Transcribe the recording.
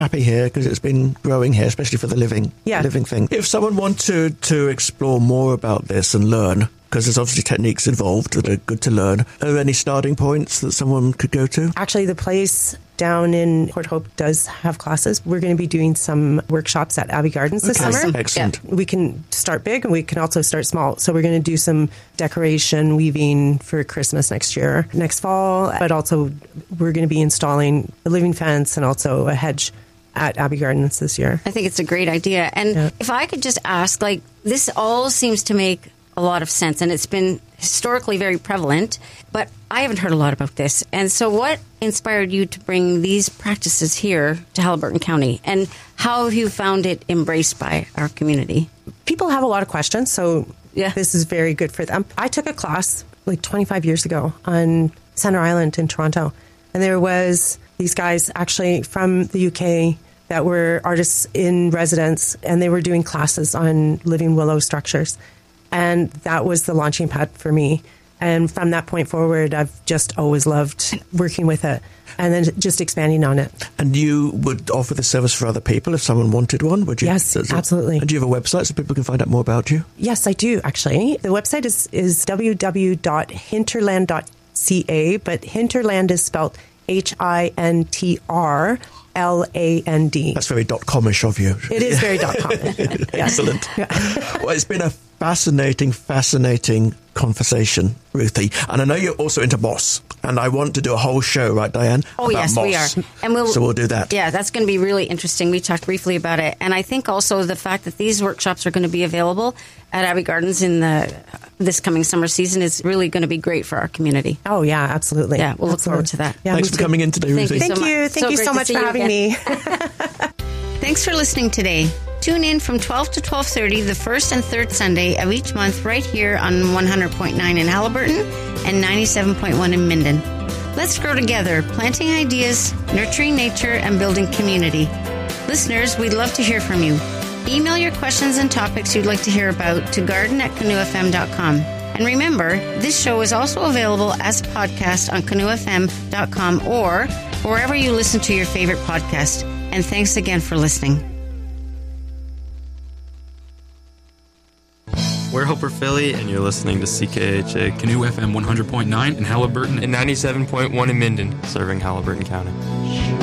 happy here because it's been growing here, especially for the living thing. If someone wanted to explore more about this and learn, because there's obviously techniques involved that are good to learn, are there any starting points that someone could go to? Actually, the place down in Port Hope does have classes. We're going to be doing some workshops at Abbey Gardens this summer. Excellent. Yeah. We can start big and we can also start small. So we're going to do some decoration weaving for Christmas next fall, but also we're going to be installing a living fence and also a hedge at Abbey Gardens this year. I think it's a great idea. And if I could just ask, like, this all seems to make a lot of sense, and it's been historically very prevalent, but I haven't heard a lot about this. And so what inspired you to bring these practices here to Haliburton County, and how have you found it embraced by our community? People have a lot of questions, so this is very good for them. I took a class like 25 years ago on Centre Island in Toronto, and there was these guys actually from the UK that were artists in residence, and they were doing classes on living willow structures. And that was the launching pad for me. And from that point forward, I've just always loved working with it and then just expanding on it. And you would offer the service for other people if someone wanted one, would you? Yes, absolutely. And do you have a website so people can find out more about you? Yes, I do, actually. The website is www.hinterland.ca, but Hinterland is spelled HINTRLAND. That's very .com-ish of you. It is very .com. Excellent. Well, it's been a fascinating conversation, Ruthie. And I know you're also into moss. And I want to do a whole show, right, Diane? Oh, yes, moss. we are. And so we'll do that. Yeah, that's going to be really interesting. We talked briefly about it. And I think also the fact that these workshops are going to be available at Abbey Gardens in this coming summer season is really going to be great for our community. Oh, yeah, absolutely. Yeah, we'll look forward to that. Yeah, Thanks for coming in today, Ruthie. Thank you. Thank you so much for having me. Thanks for listening today. Tune in from 12 to 12:30 the first and third Sunday of each month right here on 100.9 in Haliburton and 97.1 in Minden. Let's grow together, planting ideas, nurturing nature, and building community. Listeners, we'd love to hear from you. Email your questions and topics you'd like to hear about to garden@canoefm.com. And remember, this show is also available as a podcast on canoefm.com or wherever you listen to your favorite podcast. And thanks again for listening. We're Hoper Philly, and you're listening to CKHA Canoe FM 100.9 in Haliburton and 97.1 in Minden, serving Haliburton County.